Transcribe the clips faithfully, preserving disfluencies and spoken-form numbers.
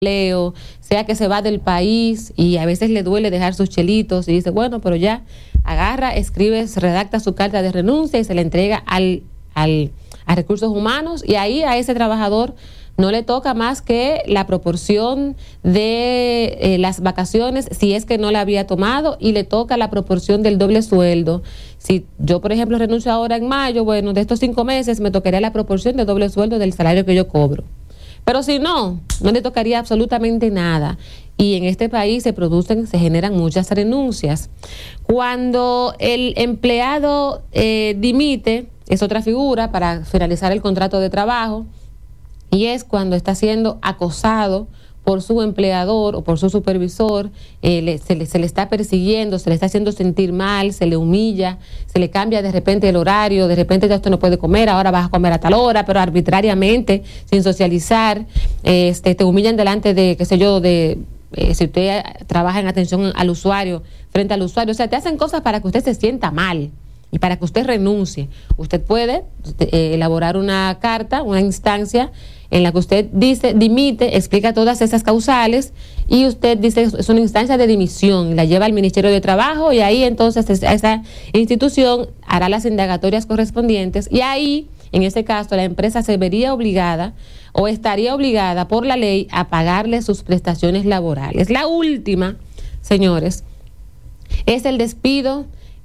Leo, sea que se va del país y a veces le duele dejar sus chelitos y dice, bueno, pero ya agarra, escribe, redacta su carta de renuncia y se le entrega al, al, a recursos humanos, y ahí a ese trabajador no le toca más que la proporción de eh, las vacaciones, si es que no la había tomado, y le toca la proporción del doble sueldo. Si yo, por ejemplo, renuncio ahora en mayo, bueno, de estos cinco meses me tocaría la proporción del doble sueldo del salario que yo cobro. Pero si no, no le tocaría absolutamente nada. Y en este país se producen, se generan muchas renuncias. Cuando el empleado eh, dimite, es otra figura para finalizar el contrato de trabajo, y es cuando está siendo acosado por su empleador o por su supervisor, eh, le, se, le, se le está persiguiendo, se le está haciendo sentir mal, se le humilla, se le cambia de repente el horario, de repente ya usted no puede comer, ahora vas a comer a tal hora, pero arbitrariamente, sin socializar, eh, este, te humillan delante de, qué sé yo, de eh, si usted trabaja en atención al usuario, frente al usuario, o sea, te hacen cosas para que usted se sienta mal y para que usted renuncie. Usted puede eh, elaborar una carta, una instancia en la que usted dice, dimite, explica todas esas causales, y usted dice, es una instancia de dimisión, la lleva al Ministerio de Trabajo, y ahí entonces esa institución hará las indagatorias correspondientes, y ahí, en ese caso, la empresa se vería obligada o estaría obligada por la ley a pagarle sus prestaciones laborales. La última, señores, es el despido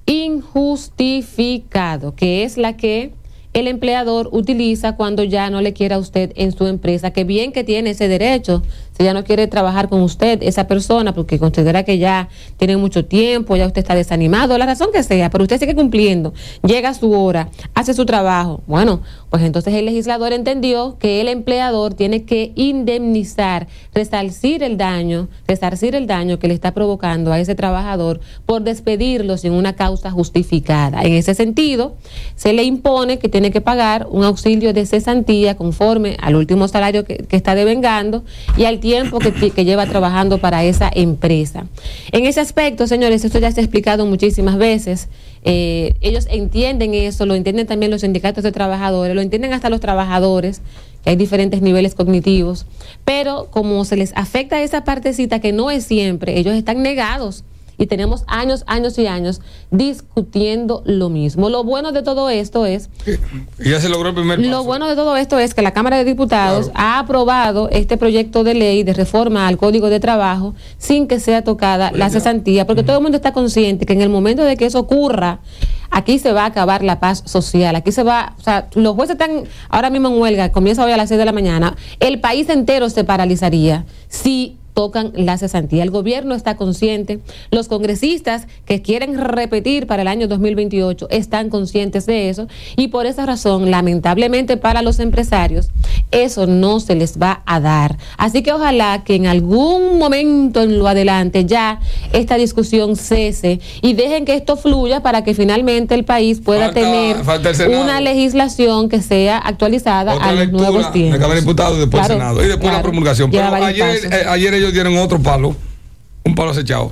injustificado, que es la que el empleador utiliza cuando ya no le quiere a usted en su empresa, que bien que tiene ese derecho, si ya no quiere trabajar con usted, esa persona, porque considera que ya tiene mucho tiempo, ya usted está desanimado, la razón que sea, pero usted sigue cumpliendo, llega a su hora, hace su trabajo. Bueno, pues entonces el legislador entendió que el empleador tiene que indemnizar, resarcir el daño, resarcir el daño que le está provocando a ese trabajador por despedirlo sin una causa justificada. En ese sentido, se le impone que tiene que pagar un auxilio de cesantía conforme al último salario que, que está devengando y al tiempo que, que lleva trabajando para esa empresa. En ese aspecto, señores, esto ya se ha explicado muchísimas veces. Eh, ellos entienden eso, lo entienden también los sindicatos de trabajadores, lo entienden hasta los trabajadores, que hay diferentes niveles cognitivos, pero como se les afecta esa partecita que no es siempre, ellos están negados. Y tenemos años, años y años discutiendo lo mismo. Lo bueno de todo esto es... Y ya se logró el primer paso. Lo bueno de todo esto es que la Cámara de Diputados claro. ha aprobado este proyecto de ley de reforma al Código de Trabajo sin que sea tocada pues la ya. cesantía, porque uh-huh. todo el mundo está consciente que en el momento de que eso ocurra, aquí se va a acabar la paz social. Aquí se va... O sea, los jueces están ahora mismo en huelga, comienza hoy a las seis de la mañana. El país entero se paralizaría si tocan la cesantía. El gobierno está consciente, los congresistas que quieren repetir para el año dos mil veintiocho están conscientes de eso, y por esa razón, lamentablemente para los empresarios, eso no se les va a dar. Así que ojalá que en algún momento en lo adelante ya esta discusión cese y dejen que esto fluya para que finalmente el país pueda falta, tener falta una legislación que sea actualizada Otra a los nuevos tiempos. La Cámara de Diputados, después claro, el Senado y después claro, la promulgación. Pero ayer, eh, ayer ellos dieron otro palo, un palo acechado.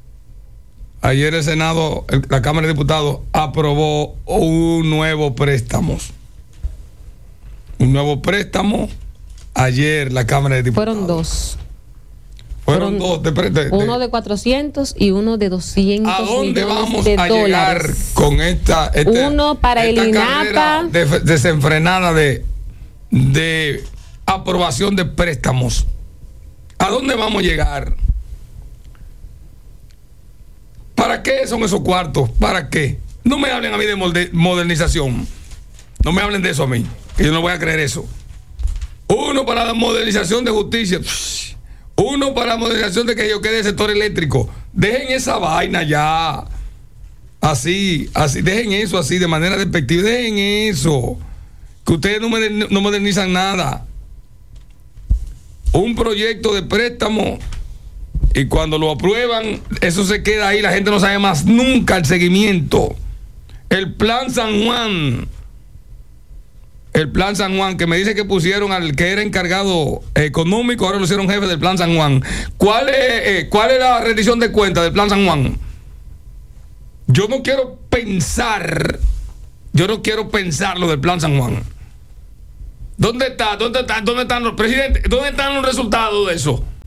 Ayer el Senado, el, la Cámara de Diputados aprobó un nuevo préstamo. Un nuevo préstamo. Ayer la Cámara de Diputados. Fueron dos. Fueron, Fueron dos. De, de, de, uno de cuatrocientos y uno de doscientos. ¿A dónde vamos de a dólares. llegar con esta, esta uno para esta el INAPA de, desenfrenada de, de aprobación de préstamos? ¿A dónde vamos a llegar? ¿Para qué son esos cuartos? ¿Para qué? No me hablen a mí de modernización. No me hablen de eso a mí, que yo no voy a creer eso. Uno para la modernización de justicia. Uno para la modernización de que yo quede el sector eléctrico. Dejen esa vaina ya. Así, así, dejen eso así, de manera despectiva. Dejen eso. Que ustedes no, modern, no modernizan nada. Un proyecto de préstamo, y cuando lo aprueban, eso se queda ahí, la gente no sabe más nunca el seguimiento. El plan San Juan, el plan San Juan, que me dice que pusieron al que era encargado económico, ahora lo hicieron jefe del plan San Juan. ¿Cuál es, eh, cuál es la rendición de cuentas del plan San Juan? Yo no quiero pensar, yo no quiero pensar lo del plan San Juan. ¿Dónde está? ¿Dónde está? ¿Dónde están los presidentes? ¿Dónde están los resultados de eso?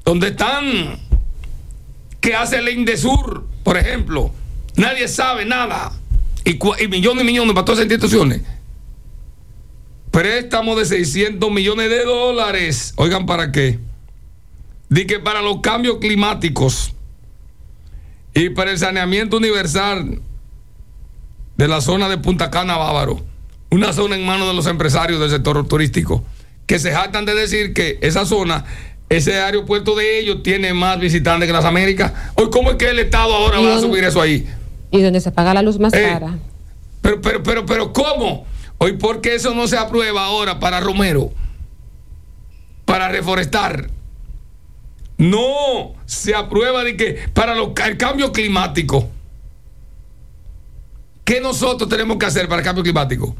¿Dónde están? ¿Qué hace el Indesur, por ejemplo? Nadie sabe nada. Y, y millones y millones para todas esas instituciones. Préstamo de seiscientos millones de dólares. Oigan, ¿para qué? Di que para los cambios climáticos y para el saneamiento universal de la zona de Punta Cana, Bávaro, una zona en manos de los empresarios del sector turístico, que se jactan de decir que esa zona, ese aeropuerto de ellos, tiene más visitantes que las Américas. Hoy, ¿cómo es que el Estado ahora va a subir eso ahí? Y donde se paga la luz más eh, cara. Pero, pero, pero, pero, ¿cómo? Hoy, ¿por qué eso no se aprueba ahora para Romero? Para reforestar. No, se aprueba de que para lo, el cambio climático. ¿Qué nosotros tenemos que hacer para el cambio climático?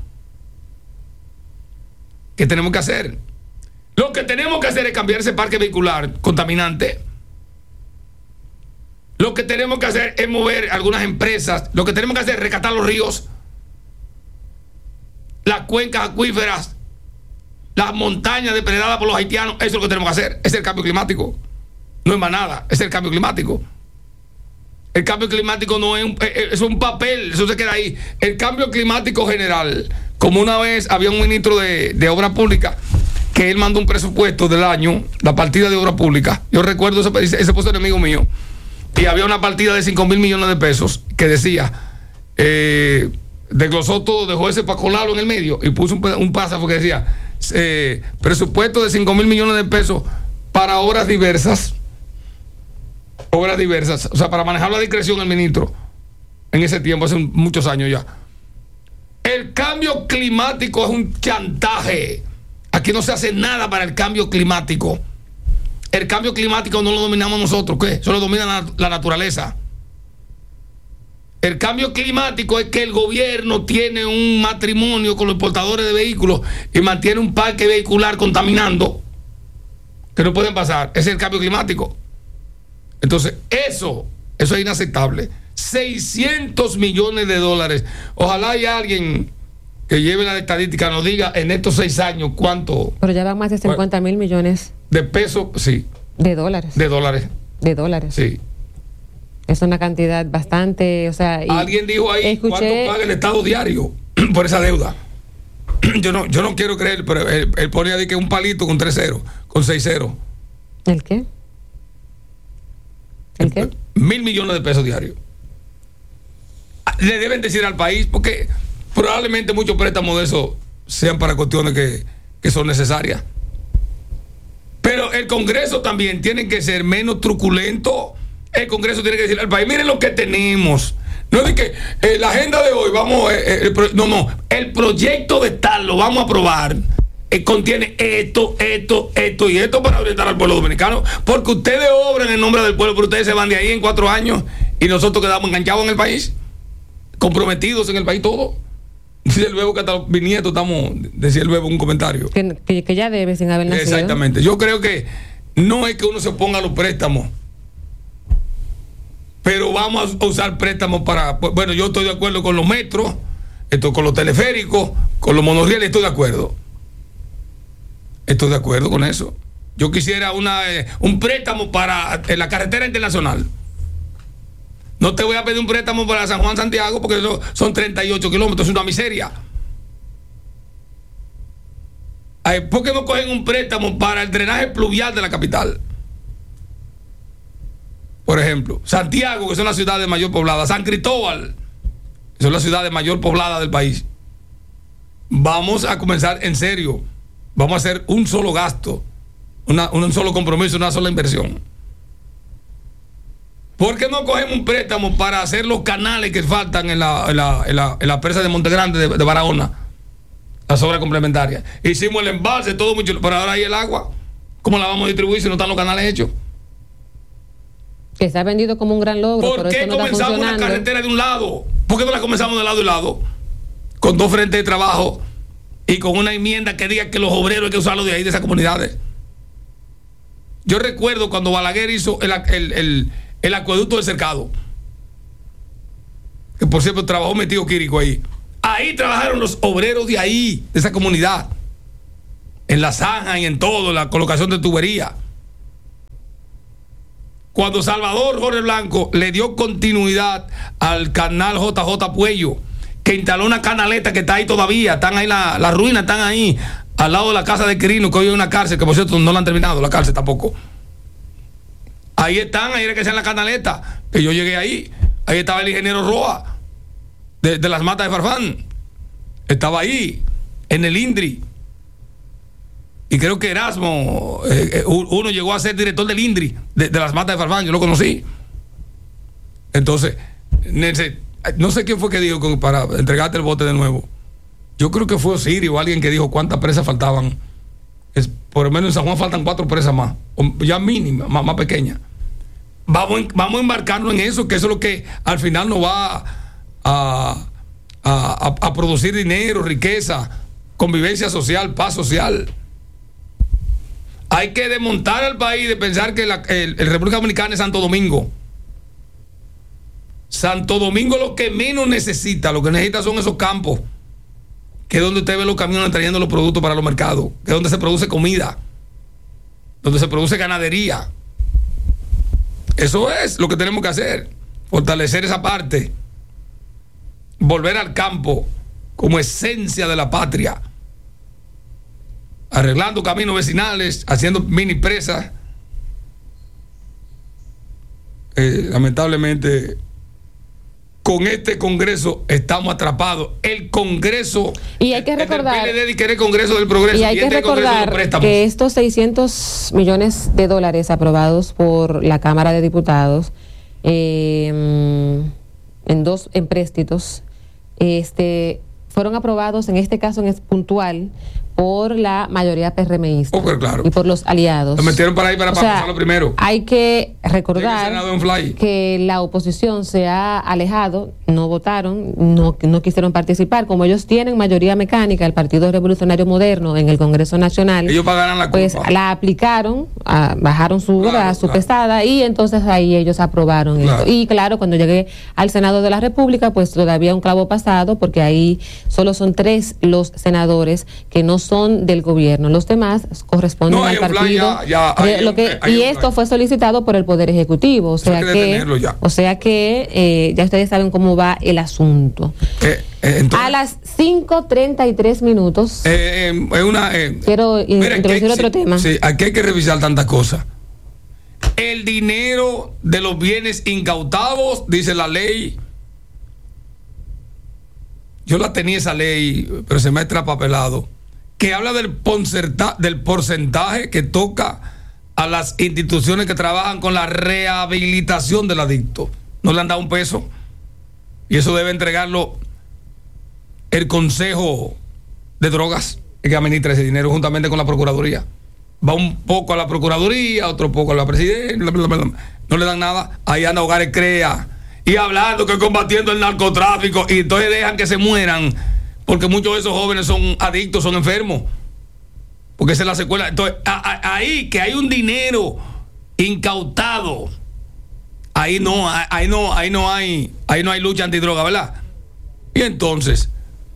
¿Qué tenemos que hacer? Lo que tenemos que hacer es cambiar ese parque vehicular contaminante. Lo que tenemos que hacer es mover algunas empresas. Lo que tenemos que hacer es rescatar los ríos, las cuencas acuíferas, las montañas depredadas por los haitianos. Eso es lo que tenemos que hacer. Es el cambio climático. No es más nada. Es el cambio climático. El cambio climático no es un, es un papel. Eso se queda ahí. El cambio climático general. Como una vez había un ministro de, de Obras Públicas que él mandó un presupuesto del año, la partida de Obras Públicas. Yo recuerdo ese, ese puesto enemigo mío. Y había una partida de cinco mil millones de pesos que decía, eh, desglosó todo, dejó ese para colarlo en el medio y puso un, un párrafo que decía, eh, presupuesto de cinco mil millones de pesos para obras diversas. Obras diversas. O sea, para manejar la discreción el ministro en ese tiempo, hace muchos años ya. El cambio climático es un chantaje. Aquí no se hace nada para el cambio climático. El cambio climático no lo dominamos nosotros, ¿qué? Eso lo domina la, la naturaleza. El cambio climático es que el gobierno tiene un matrimonio con los importadores de vehículos y mantiene un parque vehicular contaminando que no pueden pasar. Ese es el cambio climático. Entonces, eso, eso es inaceptable. seiscientos millones de dólares. Ojalá haya alguien que lleve la estadística, nos diga en estos seis años cuánto. Pero ya van más de cincuenta mil millones. De pesos, sí. De dólares. De dólares. De dólares. Sí. Es una cantidad bastante, o sea. Y alguien dijo ahí escuché, cuánto paga el Estado diario por esa deuda. Yo no, yo no quiero creer, pero él, él ponía de que un palito con tres ceros, con seis ceros. ¿El qué? ¿El qué? Mil millones de pesos diarios. Le deben decir al país, porque probablemente muchos préstamos de eso sean para cuestiones que, que son necesarias. Pero el Congreso también tiene que ser menos truculento. El Congreso tiene que decir al país, miren lo que tenemos. No es de que eh, la agenda de hoy, vamos, eh, el pro, no, no, el proyecto de tal lo vamos a aprobar. Eh, contiene esto, esto, esto y esto para orientar al pueblo dominicano. Porque ustedes obran en nombre del pueblo, pero ustedes se van de ahí en cuatro años y nosotros quedamos enganchados en el país, comprometidos en el país todo. Dice el Bebo que hasta los bisnietos estamos, decía el Bebo un comentario. Que, que, que ya debe sin haber nacido. Exactamente. Yo creo que no es que uno se ponga a los préstamos, pero vamos a usar préstamos para. Bueno, yo estoy de acuerdo con los metros, esto, con los teleféricos, con los monorrieles, estoy de acuerdo. Estoy de acuerdo con eso. Yo quisiera una, eh, un préstamo para en la carretera internacional. No te voy a pedir un préstamo para San Juan Santiago porque eso son treinta y ocho kilómetros, es una miseria. Ay, ¿por qué no cogen un préstamo para el drenaje pluvial de la capital? Por ejemplo, Santiago, que son las ciudades mayor pobladas, San Cristóbal, que son las ciudades mayor pobladas del país. Vamos a comenzar en serio. Vamos a hacer un solo gasto, una, un solo compromiso, una sola inversión. ¿Por qué no cogemos un préstamo para hacer los canales que faltan en la, en la, en la, en la presa de Montegrande de, de Barahona? Las obras complementarias. Hicimos el embalse, todo mucho, pero ahora hay el agua. ¿Cómo la vamos a distribuir si no están los canales hechos? Que se ha vendido como un gran logro. ¿Por pero qué esto no comenzamos la carretera de un lado? ¿Por qué no la comenzamos de lado y lado? Con dos frentes de trabajo y con una enmienda que diga que los obreros hay que usarlos de ahí, de esas comunidades. Yo recuerdo cuando Balaguer hizo el, el, el, el acueducto del Cercado, que por cierto trabajó mi tío Quirico ahí. Ahí trabajaron los obreros de ahí, de esa comunidad, en la zanja y en todo, la colocación de tubería. cuando Salvador Jorge Blanco le dio continuidad al canal J J Puello, que instaló una canaleta que está ahí todavía, están ahí las la ruinas, están ahí, al lado de la casa de Quirino, que hoy es una cárcel, que por cierto no la han terminado, la cárcel tampoco. Ahí están, ahí era que sea en la canaleta, que yo llegué ahí, ahí estaba el ingeniero Roa, de, de las matas de Farfán, estaba ahí, en el INDRI. Y creo que Erasmo, eh, uno llegó a ser director del INDRI, de, de las matas de Farfán, yo lo conocí. Entonces, no sé quién fue que dijo para entregarte el bote de nuevo. Yo creo que fue Osiris o alguien que dijo cuántas presas faltaban. Es, por lo menos en San Juan faltan cuatro presas más, ya mínimas, más, más pequeñas. Vamos, vamos a embarcarnos en eso, que eso es lo que al final nos va a, a, a, a producir dinero, riqueza, convivencia social, paz social. Hay que desmontar al país de pensar que la el, el República Dominicana es Santo Domingo. Santo Domingo lo que menos necesita, lo que necesita son esos campos, que es donde usted ve los camiones trayendo los productos para los mercados, que es donde se produce comida, donde se produce ganadería. Eso es lo que tenemos que hacer, fortalecer esa parte, volver al campo como esencia de la patria, arreglando caminos vecinales, haciendo mini presas. Eh, lamentablemente, con este Congreso estamos atrapados. El Congreso, y hay que recordar, el P L D quiere el Congreso del Progreso, y hay y este que recordar que estos seiscientos millones de dólares aprobados por la Cámara de Diputados eh, en dos empréstitos, este fueron aprobados en este caso en es puntual por la mayoría PRMista oh, claro. y por los aliados. Lo metieron para ahí para, para sea, pasarlo primero. Hay que recordar que la oposición se ha alejado, no votaron, no, no quisieron participar. Como ellos tienen mayoría mecánica, el Partido Revolucionario Moderno en el Congreso Nacional, ellos pagarán la pues culpa. La aplicaron, a, bajaron su, claro, su claro. pesada y entonces ahí ellos aprobaron claro. esto. Y claro, cuando llegué al Senado de la República, pues todavía un clavo pasado, porque ahí solo son tres los senadores que no son del gobierno, los demás corresponden no, al partido. Ya, ya, hay, lo que, hay, hay y esto fue solicitado por el Poder Ejecutivo, o sea que, o sea que eh, ya ustedes saben cómo va el asunto. Eh, eh, entonces, a las cinco treinta y tres minutos. Eh, eh, una, eh, quiero mira, introducir que, otro sí, tema. Sí, aquí hay que revisar tantas cosas. El dinero de los bienes incautados, dice la ley. Yo la tenía esa ley, pero se me ha extrapapelado, que habla del, del porcentaje que toca a las instituciones que trabajan con la rehabilitación del adicto. No le han dado un peso. Y eso debe entregarlo el Consejo de Drogas, que administra ese dinero juntamente con la Procuraduría. Va un poco a la Procuraduría, otro poco a la Presidencia, bla, bla, bla. No le dan nada. Ahí anda Hogares Crea y hablando que combatiendo el narcotráfico, y entonces dejan que se mueran, porque muchos de esos jóvenes son adictos, son enfermos, porque esa es la secuela. Entonces, a, a, ahí que hay un dinero incautado, ahí no, ahí no, ahí no hay, ahí no hay lucha antidroga, ¿verdad? Y entonces,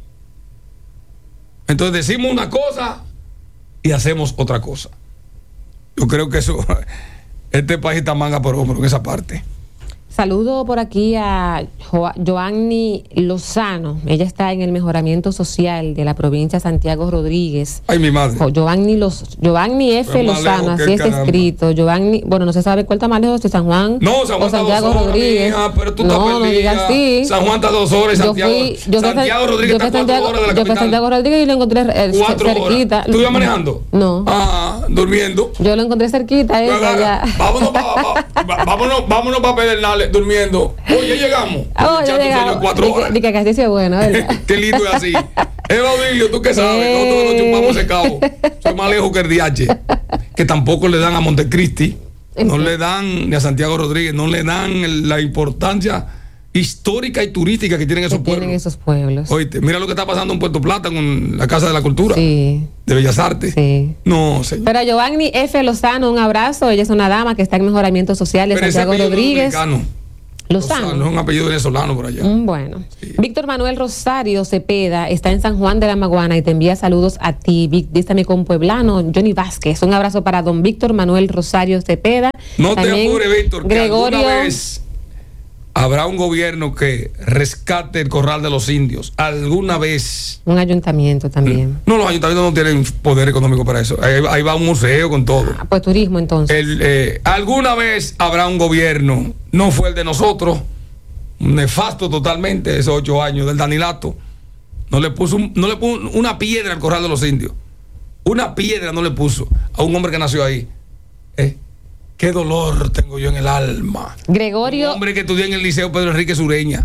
entonces decimos una cosa y hacemos otra cosa. Yo creo que eso, este país está manga por hombro en esa parte. Saludo por aquí a jo- Joanny Lozano. Ella está en el mejoramiento social de la provincia de Santiago Rodríguez. Ay, mi madre. Jo- Joanny, Los- Joanny F. Pero Lozano, así está escrito. Giovanni, bueno, no se sabe cuál está más lejos, de San Juan. No, San Juan o Santiago está dos Rodríguez. Horas, mija, pero tú no, no digas así. San Juan está dos horas y Santiago, yo fui, yo Santiago fui, Rodríguez yo está cuatro horas de la Yo fui a Santiago Rodríguez y lo encontré eh, cerquita. ¿Tú ibas manejando? No. Ah, durmiendo. Yo lo encontré cerquita. Eso, ya. Vámonos para vámonos, vámonos pa Pedernales durmiendo. Oye, ya llegamos. Oh, ya llegamos. Cuatro horas. Dice que casi es bueno, ¿verdad? Qué lindo es así. Eva Odilio, tú qué sabes, eh. nosotros nos chupamos ese cabo. Soy más lejos que el D H, que tampoco le dan a Montecristi, no le dan ni a Santiago Rodríguez, no le dan el, la importancia histórica y turística que tienen esos que pueblos. Tienen esos pueblos. Oíste, mira lo que está pasando en Puerto Plata con la Casa de la Cultura. Sí. De Bellas Artes. Sí. No, señor. Pero a Giovanny F. Lozano, un abrazo. Ella es una dama que está en mejoramiento social de Pero Santiago Rodríguez. Lozano. Lozano es un apellido venezolano por allá. Mm, bueno. Sí. Víctor Manuel Rosario Cepeda está en San Juan de la Maguana y te envía saludos a ti, Vic, dice mi compueblano Johnny Vázquez. Un abrazo para don Víctor Manuel Rosario Cepeda. No También te apures, Víctor, que Gregorio, alguna vez habrá un gobierno que rescate el corral de los indios. Alguna vez. un ayuntamiento también. No, los ayuntamientos no tienen poder económico para eso. Ahí, ahí va un museo con todo. Ah, pues turismo entonces. El, eh, alguna vez habrá un gobierno, no fue el de nosotros, nefasto totalmente, esos ocho años del Danilato. No le puso, un- no le puso una piedra al corral de los indios. Una piedra no le puso a un hombre que nació ahí. Eh, Qué dolor tengo yo en el alma. Gregorio, Un hombre que estudió en el Liceo Pedro Enrique Sureña.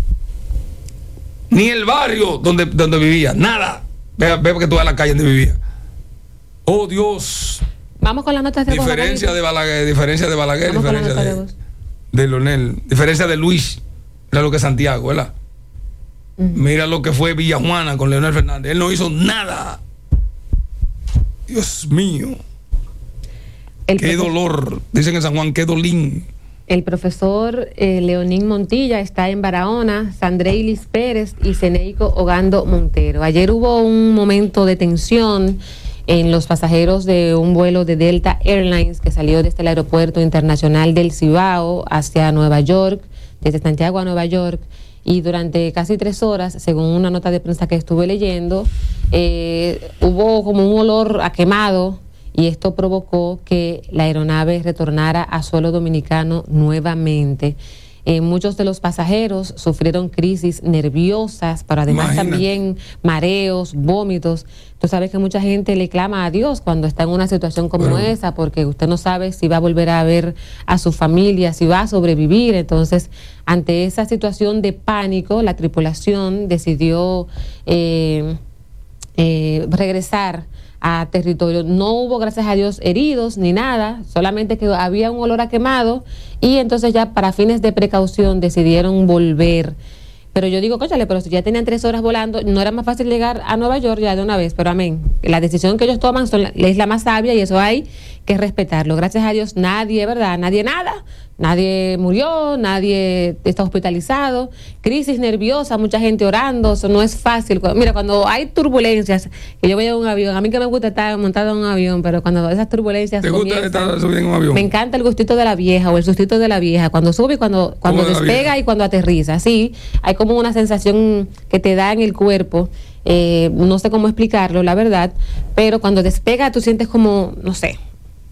Ni el barrio donde, donde vivía, nada. Ve, ve que tú vas a la calle donde vivía. Oh Dios. vamos con las notas de voz, Diferencia de Balaguer, diferencia de Balaguer, Vamos con la diferencia nota de de, voz. de Leonel, diferencia de Luis. Mira lo que es Santiago, ¿verdad? Ujú. Mira lo que fue Villajuana con Leonel Fernández. Él no hizo nada. Dios mío. El Qué profe- dolor. Dicen en San Juan, qué dolín. El profesor eh, Leonín Montilla está en Barahona, Sandreilis Pérez y Ceneico Ogando Montero. Ayer hubo un momento de tensión en los pasajeros de un vuelo de Delta Airlines que salió desde el Aeropuerto Internacional del Cibao hacia Nueva York, desde Santiago a Nueva York. Y durante casi tres horas, según una nota de prensa que estuve leyendo, eh, hubo como un olor a quemado y esto provocó que la aeronave retornara a suelo dominicano nuevamente. Eh, muchos de los pasajeros sufrieron crisis nerviosas, pero además Imagínate. también mareos, vómitos. Tú sabes que mucha gente le clama a Dios cuando está en una situación como Bueno. esa, porque usted no sabe si va a volver a ver a su familia, si va a sobrevivir. Entonces, ante esa situación de pánico, la tripulación decidió eh, eh, regresar a territorio. No hubo, gracias a Dios, heridos ni nada, solamente que había un olor a quemado y entonces ya para fines de precaución decidieron volver. Pero yo digo, cóchale, pero si ya tenían tres horas volando, no era más fácil llegar a Nueva York ya de una vez, pero amén. La decisión que ellos toman son la, es la más sabia y eso hay que respetarlo. Gracias a Dios, nadie, ¿verdad? Nadie nada. Nadie murió, nadie está hospitalizado. Crisis nerviosa, mucha gente orando, eso no es fácil. Mira, cuando hay turbulencias, que yo voy a un avión, a mí que me gusta estar montado en un avión, pero cuando esas turbulencias ¿Te gusta comienzan, estar subiendo en un avión? me encanta el gustito de la vieja o el sustito de la vieja, cuando sube y cuando, cuando de la despega vieja? y cuando aterriza. Sí, hay como una sensación que te da en el cuerpo. Eh, no sé cómo explicarlo, la verdad, pero cuando despega tú sientes como, no sé.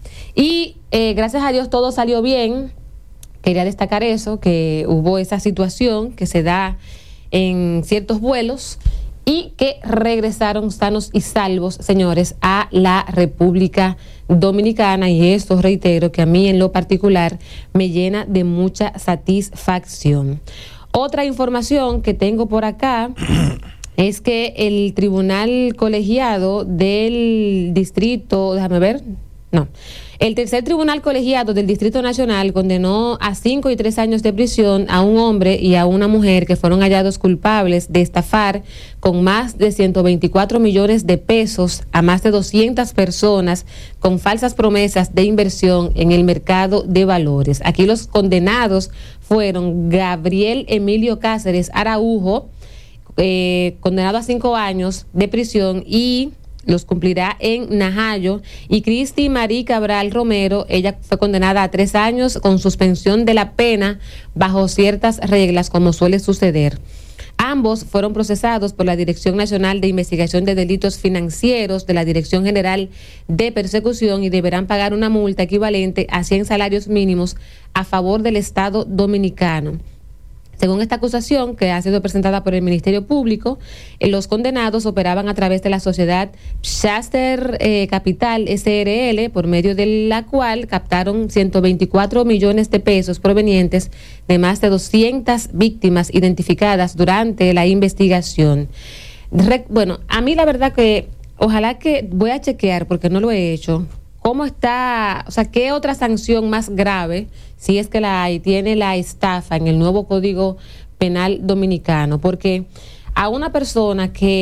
Y eh, gracias a Dios todo salió bien. Quería destacar eso, que hubo esa situación que se da en ciertos vuelos y que regresaron sanos y salvos, señores, a la República Dominicana. Y esto, reitero, que a mí en lo particular me llena de mucha satisfacción. Otra información que tengo por acá es que el tribunal colegiado del distrito, déjame ver, no, el tercer tribunal colegiado del Distrito Nacional condenó a cinco y tres años de prisión a un hombre y a una mujer que fueron hallados culpables de estafar con más de ciento veinticuatro millones de pesos a más de doscientas personas con falsas promesas de inversión en el mercado de valores. Aquí los condenados fueron Gabriel Emilio Cáceres Araujo, eh, condenado a cinco años de prisión y los cumplirá en Najayo, y Cristi Marí Cabral Romero, ella fue condenada a tres años con suspensión de la pena bajo ciertas reglas, como suele suceder. Ambos fueron procesados por la Dirección Nacional de Investigación de Delitos Financieros de la Dirección General de Persecución y deberán pagar una multa equivalente a cien salarios mínimos a favor del Estado dominicano. Según esta acusación, que ha sido presentada por el Ministerio Público, eh, los condenados operaban a través de la sociedad Shaster eh, Capital S R L, por medio de la cual captaron ciento veinticuatro millones de pesos provenientes de más de doscientas víctimas identificadas durante la investigación. Re- bueno, a mí la verdad que ojalá que voy a chequear, porque no lo he hecho, cómo está, o sea, qué otra sanción más grave, si es que la hay, tiene la estafa en el nuevo Código Penal Dominicano, porque a una persona que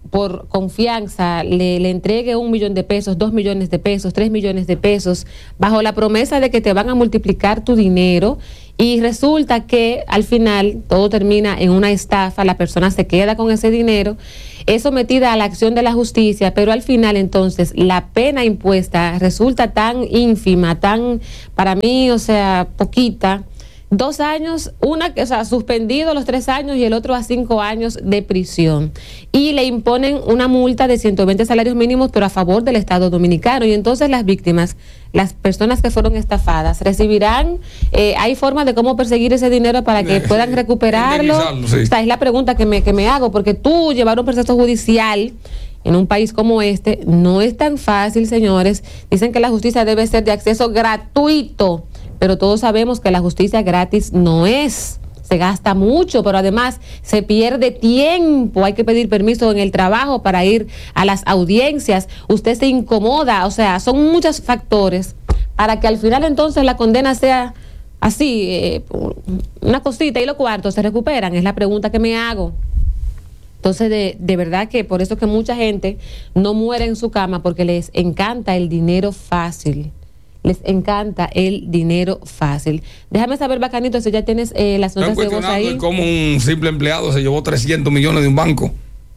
por confianza le, le entregue un millón de pesos, dos millones de pesos, tres millones de pesos, bajo la promesa de que te van a multiplicar tu dinero, y resulta que al final todo termina en una estafa, la persona se queda con ese dinero, es sometida a la acción de la justicia, pero al final entonces la pena impuesta resulta tan ínfima, tan, para mí, o sea, poquita. Dos años, una, o sea, suspendido los tres años y el otro a cinco años de prisión. Y le imponen una multa de ciento veinte salarios mínimos, pero a favor del Estado Dominicano. Y entonces las víctimas, las personas que fueron estafadas, recibirán, eh, ¿hay forma de cómo perseguir ese dinero para que puedan recuperarlo? Sí. Esta es la pregunta que me, que me hago, porque tú llevar un proceso judicial en un país como este no es tan fácil, señores. Dicen que la justicia debe ser de acceso gratuito, pero todos sabemos que la justicia gratis no es. Se gasta mucho, pero además se pierde tiempo. Hay que pedir permiso en el trabajo para ir a las audiencias. Usted se incomoda, o sea, son muchos factores para que al final entonces la condena sea así, eh, una cosita y los cuartos se recuperan. Es la pregunta que me hago. Entonces, de, de verdad que por eso que mucha gente no muere en su cama, porque les encanta el dinero fácil. Les encanta el dinero fácil. Déjame saber, Bacanito, si ya tienes eh, las notas de voz ahí. Como un simple empleado se llevó trescientos millones de un banco.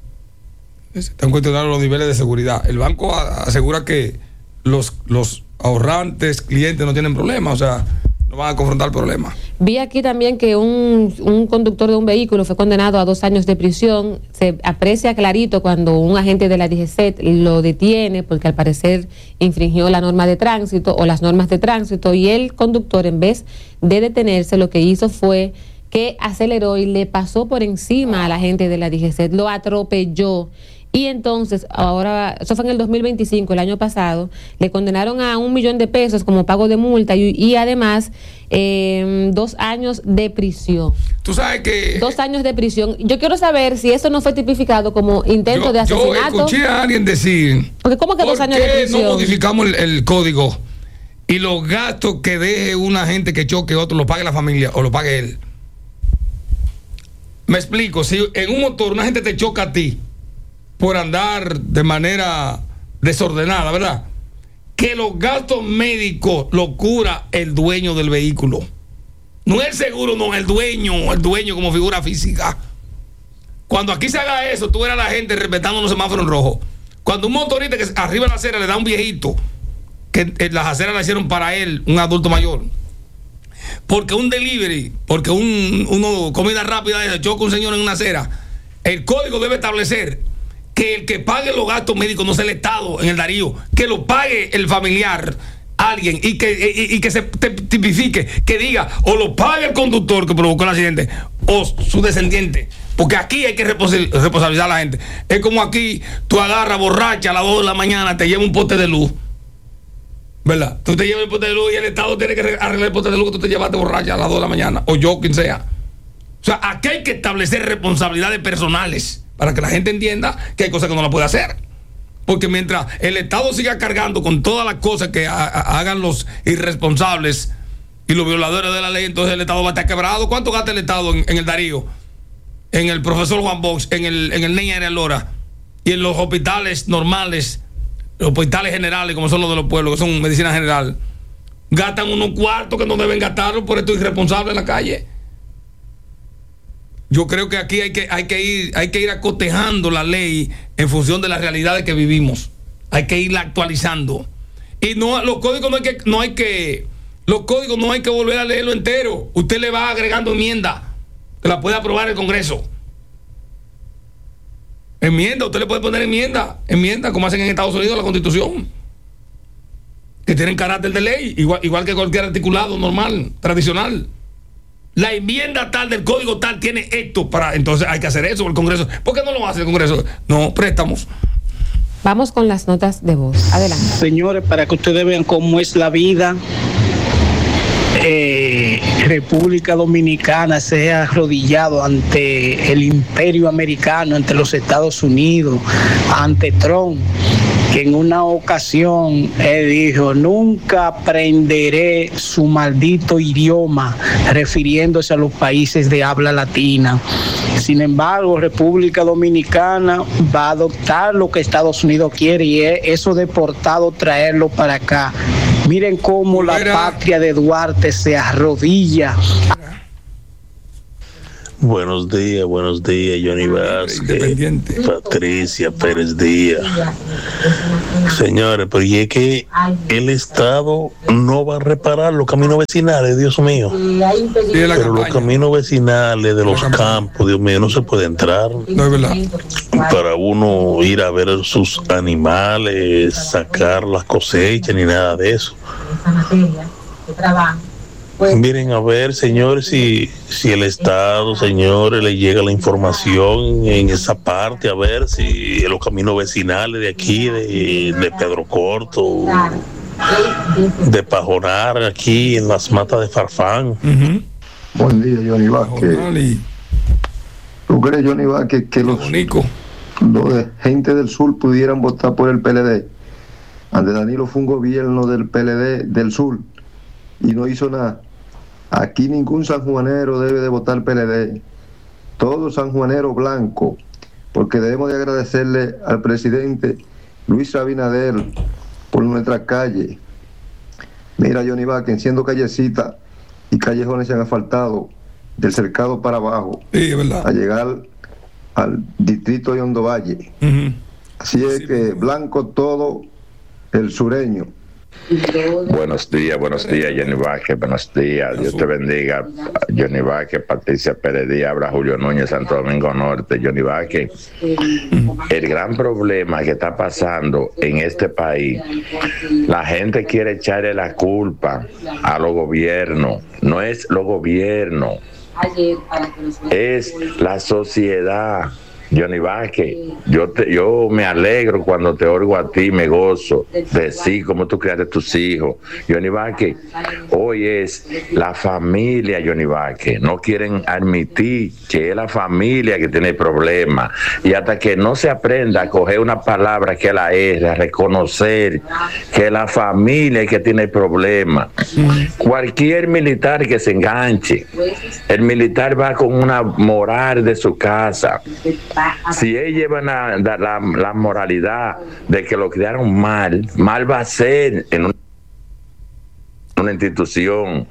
Están cuestionando los niveles de seguridad. El banco a, asegura que los, los ahorrantes, clientes no tienen problemas, o sea, no van a confrontar problemas. Vi aquí también que un, un conductor de un vehículo fue condenado a dos años de prisión. Se aprecia clarito cuando un agente de la D G C E T lo detiene porque al parecer infringió la norma de tránsito o las normas de tránsito, y el conductor, en vez de detenerse, lo que hizo fue que aceleró y le pasó por encima a la agente de la D G C E T, lo atropelló. Y entonces, ahora, eso fue en el dos mil veinticinco, el año pasado, le condenaron a un millón de pesos como pago de multa y, y además eh, dos años de prisión. Tú sabes que... Dos años de prisión. Yo quiero saber si eso no fue tipificado como intento yo, de asesinato. Yo escuché a alguien decir... Porque ¿cómo que dos años de prisión? ¿Por qué no modificamos el, el código y los gastos que deje una gente que choque otro lo pague la familia o lo pague él? Me explico. Si en un motor una gente te choca a ti por andar de manera desordenada, ¿verdad? Que los gastos médicos los cura el dueño del vehículo. No el seguro, no, el dueño, el dueño como figura física. Cuando aquí se haga eso, tú verás a la gente respetando los semáforos rojos. Cuando un motorista que arriba de la acera le da a un viejito, que las aceras la hicieron para él, un adulto mayor, porque un delivery, porque un uno comida rápida choca un señor en una acera, el código debe establecer que el que pague los gastos médicos no sea el Estado en el Darío, que lo pague el familiar, alguien, y que, y, y que se tipifique, que diga, o lo pague el conductor que provocó el accidente, o su descendiente. Porque aquí hay que responsabilizar a la gente. Es como aquí, tú agarras borracha a las dos de la mañana, te lleva un poste de luz, ¿verdad? Tú te llevas el poste de luz y el Estado tiene que arreglar el poste de luz que tú te llevaste borracha a las dos de la mañana, o yo, quien sea. O sea, aquí hay que establecer responsabilidades personales para que la gente entienda que hay cosas que no la puede hacer. Porque mientras el Estado siga cargando con todas las cosas que ha, ha, hagan los irresponsables y los violadores de la ley, entonces el Estado va a estar quebrado. ¿Cuánto gasta el Estado en, en el Darío, en el profesor Juan Bosch, en el, en el Niña de Lora y en los hospitales normales, los hospitales generales como son los de los pueblos, que son medicina general? Gastan unos cuartos que no deben gastarlo por estos irresponsables en la calle. Yo creo que aquí hay que, hay que ir, hay que ir acotejando la ley en función de las realidades que vivimos. Hay que irla actualizando. Y no, los códigos no hay que, no hay que, los códigos no hay que volver a leerlo entero. Usted le va agregando enmienda que la puede aprobar el Congreso. Enmienda, usted le puede poner enmienda, enmienda, como hacen en Estados Unidos la Constitución, que tienen carácter de ley, igual, igual que cualquier articulado normal, tradicional. La enmienda tal del código tal tiene esto para, entonces hay que hacer eso el Congreso. ¿Por qué no lo hace el Congreso? No, préstamos. Vamos con las notas de voz. Adelante. Señores, para que ustedes vean cómo es la vida, eh, República Dominicana se ha arrodillado ante el imperio americano, ante los Estados Unidos, ante Trump. que en una ocasión él dijo, nunca aprenderé su maldito idioma, refiriéndose a los países de habla latina. Sin embargo, República Dominicana va a adoptar lo que Estados Unidos quiere, y es eso deportado, traerlo para acá. Miren cómo la patria de Duarte se arrodilla. Buenos días, buenos días, Johnny Vázquez, Patricia Pérez Díaz. Señores, pero y es que el Estado no va a reparar los caminos vecinales, Dios mío. Pero los caminos vecinales de los campos, Dios mío, no se puede entrar. No es verdad. Para uno ir a ver sus animales, sacar las cosechas, ni nada de eso. Miren a ver, señores, si, si el Estado, señores, le llega la información en esa parte, a ver si en los caminos vecinales de aquí, de, de Pedro Corto, de Pajonar, aquí en las matas de Farfán. Uh-huh. Buen día, Johnny Vázquez. ¿Tú crees, Johnny Vázquez, que los, los de gente del sur pudieran votar por el P L D? Ante Danilo fue un gobierno del P L D del sur y no hizo nada. Aquí ningún sanjuanero debe de votar P L D, todo sanjuanero blanco, porque debemos de agradecerle al presidente Luis Abinader por nuestra calle. Mira, Johnny Vázquez, siendo callecita y callejones se han asfaltado del Cercado para abajo, sí, a llegar al distrito de Hondo Valle. Uh-huh. Así es sí, que blanco todo el sureño. Buenos días, buenos días, Johnny Vázquez, buenos días, Dios te bendiga, Johnny Vázquez, Patricia Pérez Díaz, habla Julio Núñez, Santo Domingo Norte. Johnny Vázquez, el gran problema que está pasando en este país, la gente quiere echarle la culpa a los gobiernos, no es los gobiernos, es la sociedad. Johnny Vázquez, yo te, yo me alegro cuando te oigo a ti, me gozo de sí, cómo tú criaste tus hijos. Johnny Vázquez, hoy es la familia, Johnny Vázquez, no quieren admitir que es la familia que tiene problemas, y hasta que no se aprenda a coger una palabra que es la R, a reconocer que es la familia que tiene el problema. Cualquier militar que se enganche, el militar va con una moral de su casa. Si ellos llevan la, la, la moralidad de que lo criaron mal, mal va a ser en una, una institución.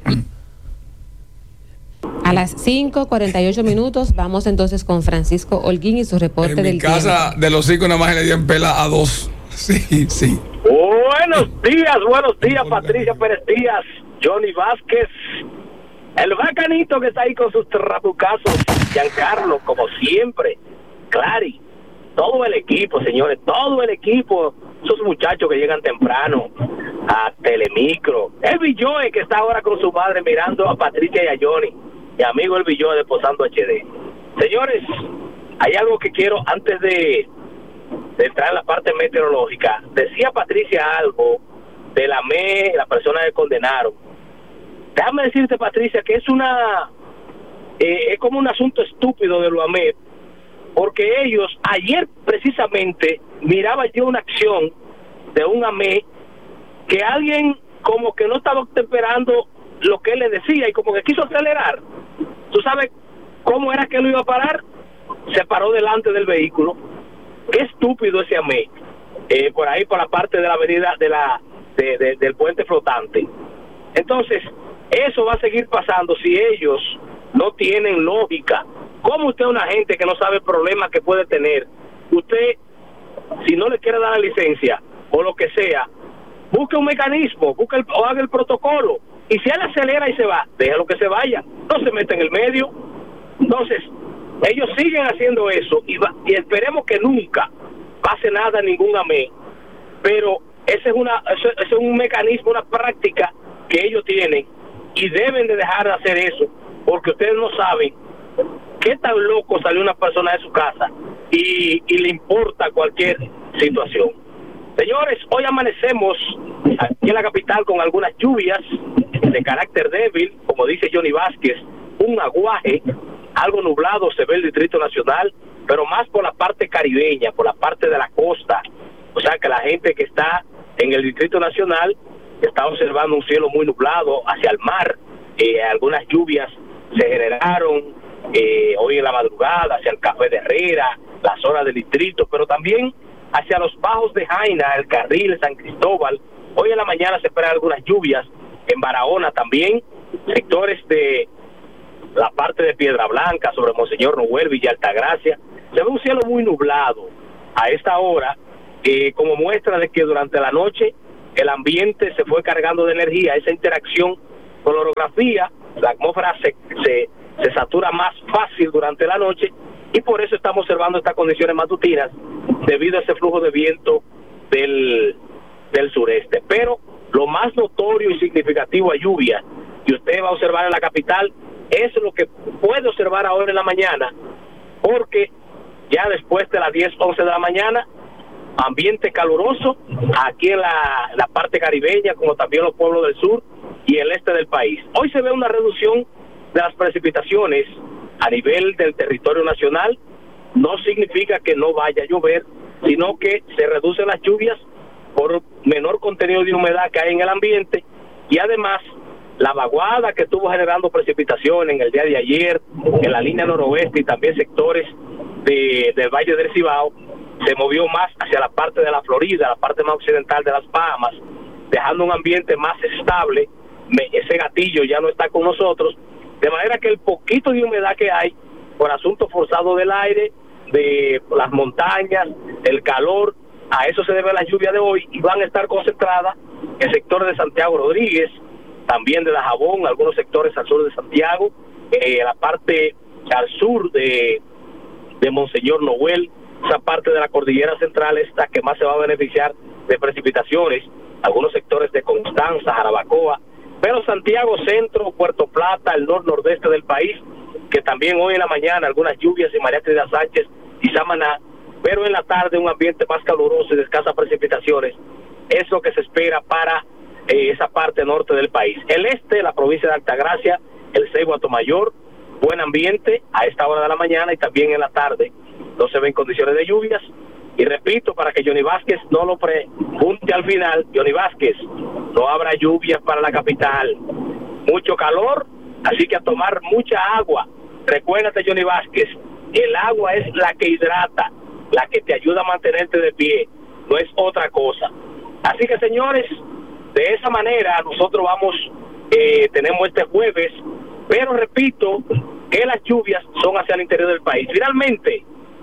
A las cinco cuarenta y ocho minutos vamos entonces con Francisco Holguín y su reporte en del mi casa tiempo. De los cinco nada más le dieron pela a dos. Sí, sí. Buenos días, buenos días, Patricia Pérez Díaz, Johnny Vázquez, el bacanito que está ahí con sus trabucazos, Giancarlo, como siempre. Clary, todo el equipo, señores, todo el equipo, esos muchachos que llegan temprano a Telemicro, el Villoe que está ahora con su madre mirando a Patricia y a Johnny, mi amigo el Villoe de Posando H D. Señores, hay algo que quiero antes de, de entrar en la parte meteorológica. Decía Patricia algo de la M E, la persona que condenaron. Déjame decirte, Patricia, que es una eh, es como un asunto estúpido de lo A M E, porque ellos, ayer precisamente, miraba yo una acción de un A M E que alguien como que no estaba esperando lo que él le decía y como que quiso acelerar. ¿Tú sabes cómo era que lo iba a parar? Se paró delante del vehículo. Qué estúpido ese A M E. Eh, por ahí, por la parte de la avenida de la de, de, del puente flotante. Entonces, eso va a seguir pasando si ellos no tienen lógica. ¿Cómo usted es una gente que no sabe el problema que puede tener? Usted, si no le quiere dar la licencia o lo que sea, busque un mecanismo, busque el, o haga el protocolo. Y si él acelera y se va, déjalo que se vaya. No se meta en el medio. Entonces, ellos siguen haciendo eso y, va, y esperemos que nunca pase nada a ningún A M E. Pero ese es, una, ese, ese es un mecanismo, una práctica que ellos tienen y deben de dejar de hacer eso, porque ustedes no saben qué tan loco salió una persona de su casa y, y le importa cualquier situación. Señores, hoy amanecemos aquí en la capital con algunas lluvias de carácter débil, como dice Johnny Vázquez, un aguaje, algo nublado se ve el Distrito Nacional, pero más por la parte caribeña, por la parte de la costa. O sea que la gente que está en el Distrito Nacional está observando un cielo muy nublado hacia el mar. Eh, algunas lluvias se generaron eh, hoy en la madrugada hacia el Café de Herrera, la zona del distrito, pero también hacia los bajos de Jaina, el Carril, San Cristóbal. Hoy en la mañana se esperan algunas lluvias en Barahona también, sectores de la parte de Piedra Blanca, sobre Monseñor Noel, Villa Altagracia. Se ve un cielo muy nublado a esta hora, eh, como muestra de que durante la noche el ambiente se fue cargando de energía. Esa interacción con la orografía, la atmósfera se, se, se satura más fácil durante la noche, y por eso estamos observando estas condiciones matutinas debido a ese flujo de viento del, del sureste. Pero lo más notorio y significativo a lluvia que usted va a observar en la capital es lo que puede observar ahora en la mañana, porque ya después de las diez, once de la mañana, ambiente caluroso aquí en la, la parte caribeña, como también los pueblos del sur y el este del país. Hoy se ve una reducción de las precipitaciones a nivel del territorio nacional. No significa que no vaya a llover, sino que se reducen las lluvias por menor contenido de humedad que hay en el ambiente, y además la vaguada que estuvo generando precipitación en el día de ayer en la línea noroeste y también sectores de, del Valle del Cibao se movió más hacia la parte de la Florida, la parte más occidental de las Bahamas, dejando un ambiente más estable. Me, ese gatillo ya no está con nosotros, de manera que el poquito de humedad que hay por asunto forzado del aire, de las montañas, el calor, a eso se debe la lluvia de hoy, y van a estar concentradas en sectores de Santiago Rodríguez, también de Dajabón, algunos sectores al sur de Santiago, eh, la parte al sur de, de Monseñor Noel, esa parte de la cordillera central es la que más se va a beneficiar de precipitaciones, algunos sectores de Constanza, Jarabacoa, pero Santiago Centro, Puerto Plata, el nor-nordeste del país, que también hoy en la mañana algunas lluvias en María Trinidad Sánchez y Samaná, pero en la tarde un ambiente más caluroso y de escasas precipitaciones, es lo que se espera para eh, esa parte norte del país. El este, la provincia de Altagracia, el Ceibo Atomayor, buen ambiente a esta hora de la mañana y también en la tarde, no se ven condiciones de lluvias. Y repito, para que Johnny Vázquez no lo pregunte al final, Johnny Vázquez, no habrá lluvias para la capital, mucho calor, así que a tomar mucha agua. Recuérdate, Johnny Vázquez, el agua es la que hidrata, la que te ayuda a mantenerte de pie, no es otra cosa. Así que, señores, de esa manera nosotros vamos, eh, tenemos este jueves, pero repito que las lluvias son hacia el interior del país. Finalmente,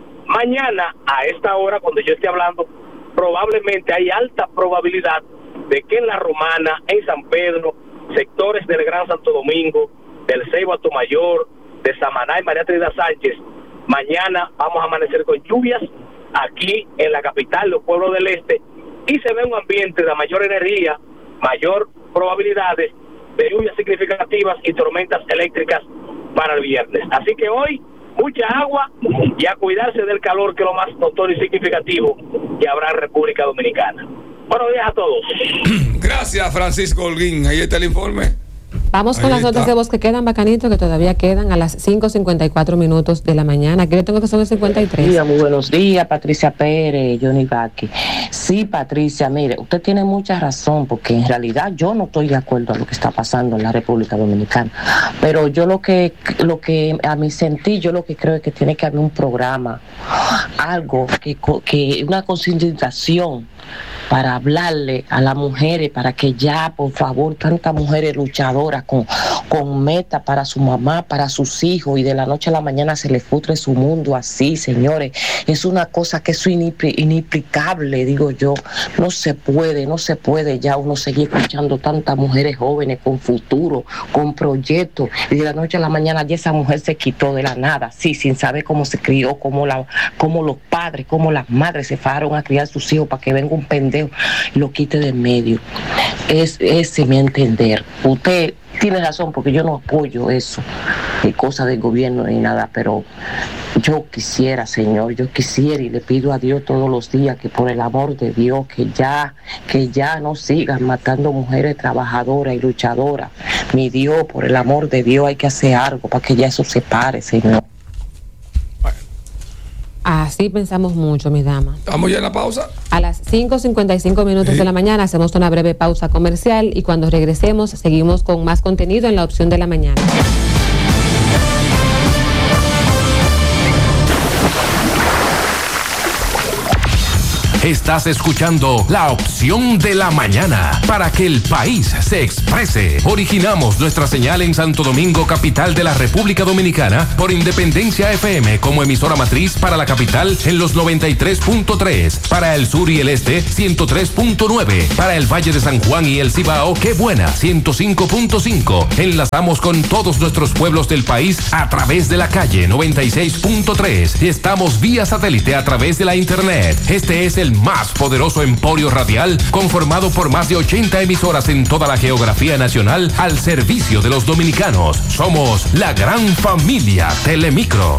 mañana a esta hora, cuando yo esté hablando, probablemente hay alta probabilidad de que en La Romana, en San Pedro, sectores del Gran Santo Domingo, del Ceibo Atomayor, de Samaná y María Trinidad Sánchez, mañana vamos a amanecer con lluvias aquí en la capital, los pueblos del este, y se ve un ambiente de mayor energía, mayor probabilidades de lluvias significativas y tormentas eléctricas para el viernes. Así que hoy, mucha agua y a cuidarse del calor, que es lo más notorio y significativo que habrá en República Dominicana. Buenos días a todos. Gracias, Francisco Holguín. Ahí está el informe. Vamos con Ahí las está. notas de voz que quedan, Bacanito, que todavía quedan a las cinco cincuenta y cuatro minutos de la mañana. Aquí le tengo que son las cincuenta y tres. Muy buenos días, Patricia Pérez, Johnny Vázquez. Sí, Patricia, mire, usted tiene mucha razón, porque en realidad yo no estoy de acuerdo a lo que está pasando en la República Dominicana. Pero yo lo que, lo que a mi sentir, yo lo que creo es que tiene que haber un programa, algo, que, que una concientización para hablarle a las mujeres, para que ya, por favor, tantas mujeres luchadoras con, con meta para su mamá, para sus hijos, y de la noche a la mañana se les futre su mundo así, señores. Es una cosa que es inipli- inexplicable, digo yo. No se puede, no se puede ya uno seguir escuchando tantas mujeres jóvenes con futuro, con proyectos, y de la noche a la mañana ya esa mujer se quitó de la nada, sí, sin saber cómo se crió, cómo, la, cómo los padres, cómo las madres se fueron a criar a sus hijos para que venga un pendejo y lo quite de medio. Es ese mi entender. Usted tiene razón, porque yo no apoyo eso, de cosas del gobierno ni nada, pero yo quisiera, Señor, yo quisiera, y le pido a Dios todos los días que por el amor de Dios, que ya, que ya no sigan matando mujeres trabajadoras y luchadoras. Mi Dios, por el amor de Dios, hay que hacer algo para que ya eso se pare, Señor. Ah, Así pensamos mucho, mi dama. ¿Estamos ya en la pausa? A las cinco cincuenta y cinco minutos Sí. de la mañana hacemos una breve pausa comercial y cuando regresemos seguimos con más contenido en la opción de la mañana. Estás escuchando La Opción de la Mañana para que el país se exprese. Originamos nuestra señal en Santo Domingo, capital de la República Dominicana, por Independencia F M como emisora matriz para la capital en los noventa y tres punto tres, para el sur y el este ciento tres punto nueve, para el Valle de San Juan y el Cibao, Qué Buena ciento cinco punto cinco. Enlazamos con todos nuestros pueblos del país a través de la calle noventa y seis punto tres. Estamos vía satélite a través de la internet. Este es el más poderoso emporio radial conformado por más de ochenta emisoras en toda la geografía nacional al servicio de los dominicanos. Somos la gran familia Telemicro.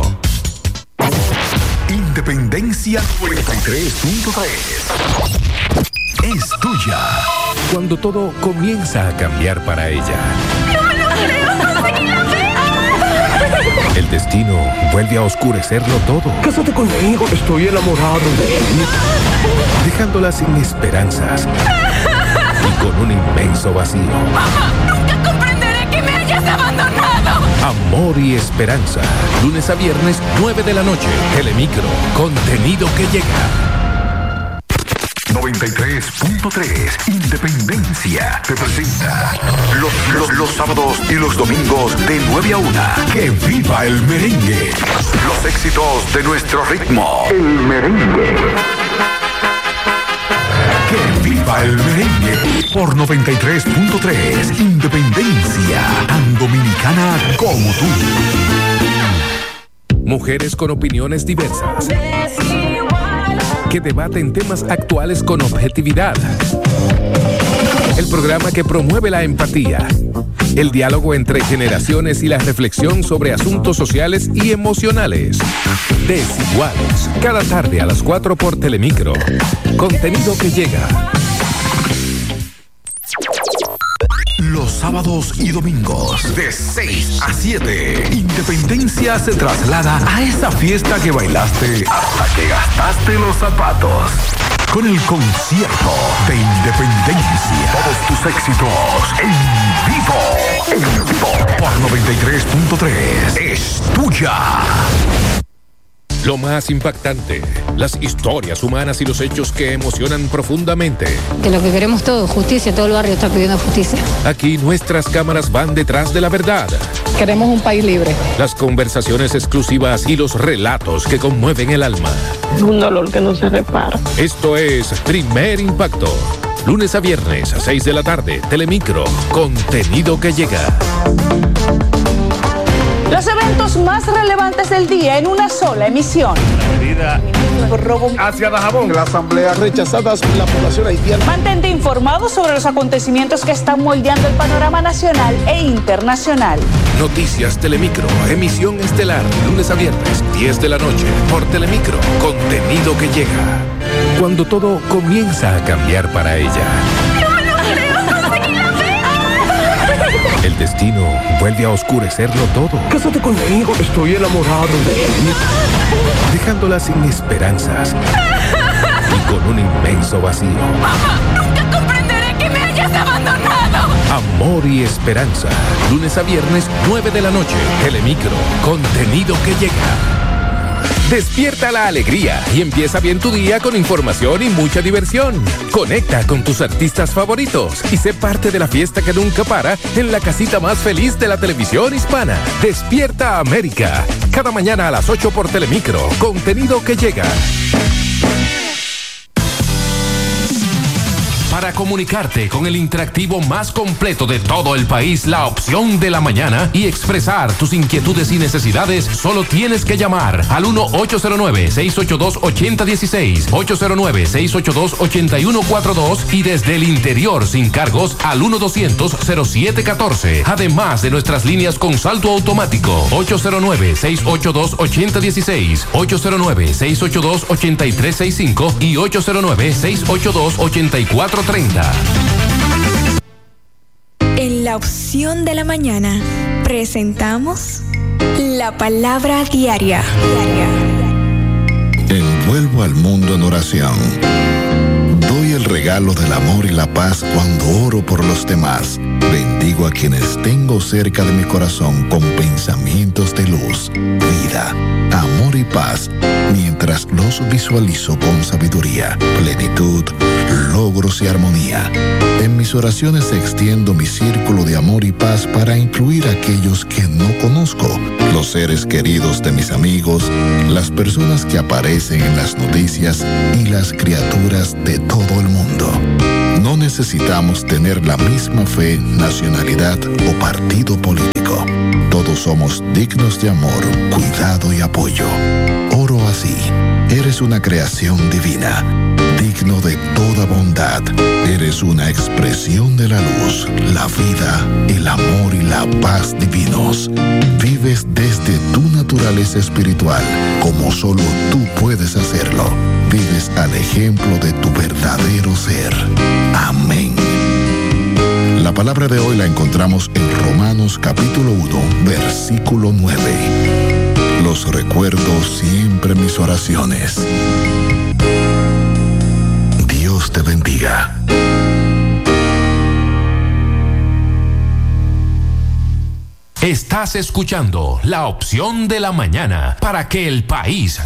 Independencia noventa y tres punto tres es tuya. Cuando todo comienza a cambiar para ella. ¡No me lo creo! ¡Conseguí la beca! El destino vuelve a oscurecerlo todo. Cásate conmigo, estoy enamorado de él. Dejándola sin esperanzas y con un inmenso vacío. ¡Mamá! ¡Nunca comprenderé que me hayas abandonado! Amor y esperanza. Lunes a viernes, nueve de la noche. Telemicro. Contenido que llega. noventa y tres punto tres Independencia te presenta los, los, los sábados y los domingos de nueve a una. ¡Que viva el merengue! Los éxitos de nuestro ritmo. El merengue. ¡Que viva el merengue! Por noventa y tres punto tres Independencia, tan dominicana como tú. Mujeres con opiniones diversas que debaten temas actuales con objetividad. El programa que promueve la empatía, el diálogo entre generaciones y la reflexión sobre asuntos sociales y emocionales. Desiguales, cada tarde a las cuatro por Telemicro. Contenido que llega. Los sábados y domingos de seis a siete, Independencia se traslada a esa fiesta que bailaste hasta que gastaste los zapatos. Con el concierto de Independencia. Todos tus éxitos en vivo. En vivo. Por noventa y tres punto tres. Es tuya. Lo más impactante, las historias humanas y los hechos que emocionan profundamente. Que lo que queremos todos, justicia, todo el barrio está pidiendo justicia. Aquí nuestras cámaras van detrás de la verdad. Queremos un país libre. Las conversaciones exclusivas y los relatos que conmueven el alma. Un dolor que no se repara. Esto es Primer Impacto. Lunes a viernes a seis de la tarde, Telemicro. Contenido que llega. Los eventos más relevantes del día en una sola emisión. La medida hacia Dajabón. La asamblea rechazadas por la población haitiana. Mantente informado sobre los acontecimientos que están moldeando el panorama nacional e internacional. Noticias Telemicro, emisión estelar, lunes a viernes, diez de la noche, por Telemicro. Contenido que llega. Cuando todo comienza a cambiar para ella. El destino vuelve a oscurecerlo todo. Cásate conmigo, estoy enamorado de él. Dejándola sin esperanzas y con un inmenso vacío. ¡Mamá! ¡Nunca comprenderé que me hayas abandonado! Amor y esperanza. Lunes a viernes, nueve de la noche. Telemicro. Contenido que llega. Despierta la alegría y empieza bien tu día con información y mucha diversión. Conecta con tus artistas favoritos y sé parte de la fiesta que nunca para en la casita más feliz de la televisión hispana. Despierta América. Cada mañana a las ocho por Telemicro. Contenido que llega. Para comunicarte con el interactivo más completo de todo el país, la opción de la mañana, y expresar tus inquietudes y necesidades, solo tienes que llamar al uno ocho cero nueve, seis ocho dos, ocho cero uno seis, ocho cero nueve, seis ocho dos, ocho uno cuatro dos y desde el interior sin cargos al uno doscientos, cero siete uno cuatro. Además de nuestras líneas con salto automático ocho cero nueve, seis ocho dos, ocho cero uno seis, ocho cero nueve, seis ocho dos, ocho tres seis cinco y ocho cero nueve, seis ocho dos, ocho cuatro treinta. En la opción de la mañana presentamos la palabra diaria. Envuelvo al mundo en oración. Doy el regalo del amor y la paz cuando oro por los demás. Bendigo a quienes tengo cerca de mi corazón con pensamientos de luz, vida, amor y paz, mientras los visualizo con sabiduría, plenitud, logros y armonía. En mis oraciones extiendo mi círculo de amor y paz para incluir a aquellos que no conozco, los seres queridos de mis amigos, las personas que aparecen en las noticias y las criaturas de todo el mundo. No necesitamos tener la misma fe, nacionalidad o partido político. Todos somos dignos de amor, cuidado y apoyo. Oro así. Eres una creación divina, digno de toda bondad. Eres una expresión de la luz, la vida, el amor y la paz divinos. Vives desde tu naturaleza espiritual, como solo tú puedes hacerlo. Vives al ejemplo de tu verdadero ser. Amén. La palabra de hoy la encontramos en Romanos capítulo uno, versículo nueve. Los recuerdo siempre en mis oraciones. Dios te bendiga. Estás escuchando La Opción de la Mañana para que el país